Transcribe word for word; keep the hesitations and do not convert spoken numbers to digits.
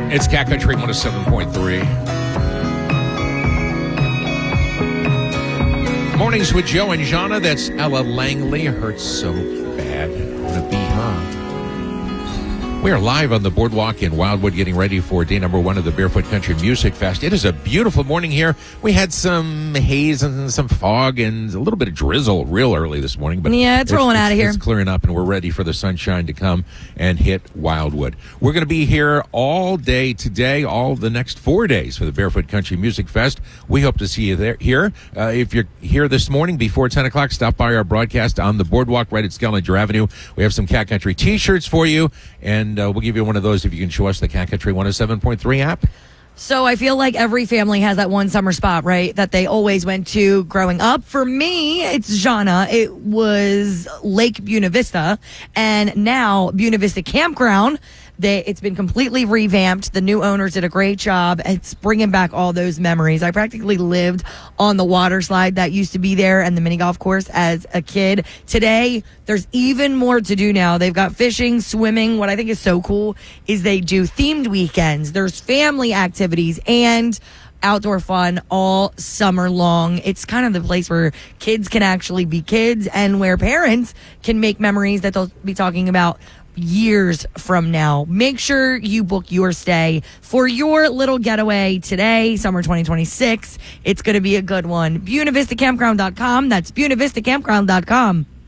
It's Cat Country one oh seven point three. Mornings with Joe and Jana. That's Ella Langley. Hurts so bad. I'm going to be her. We are live on the boardwalk in Wildwood, getting ready for day number one of the Barefoot Country Music Fest. It is a beautiful morning here. We had some haze and some fog and a little bit of drizzle real early this morning. But yeah, it's, it's rolling it's, out of here. It's clearing up, and we're ready for the sunshine to come and hit Wildwood. We're going to be here all day today, all the next four days for the Barefoot Country Music Fest. We hope to see you there here. Uh, if you're here this morning before ten o'clock, stop by our broadcast on the boardwalk right at Skellinger Avenue. We have some Cat Country T-shirts for you, and And uh, we'll give you one of those if you can show us the Cat Country one oh seven point three app. So I feel like every family has that one summer spot, right, that they always went to growing up. For me, it's Jana. It was Lake Buena Vista, and now Buena Vista Campground. They, it's been completely revamped. The new owners did a great job. It's bringing back all those memories. I practically lived on the water slide that used to be there and the mini golf course as a kid. Today, there's even more to do now. They've got fishing, swimming. What I think is so cool is they do themed weekends. There's family activities and outdoor fun all summer long. It's kind of the place where kids can actually be kids and where parents can make memories that they'll be talking about years from now. Make sure you book your stay for your little getaway today, summer twenty twenty-six. It's going to be a good one. Buena Vista Campground dot com. That's Buena Vista Campground dot com.